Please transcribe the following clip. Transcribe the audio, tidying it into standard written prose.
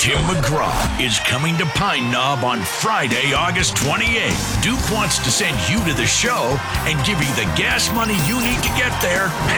Tim McGraw is coming to Pine Knob on Friday, August 28th. Duke wants to send you to the show and give you the gas money you need to get there.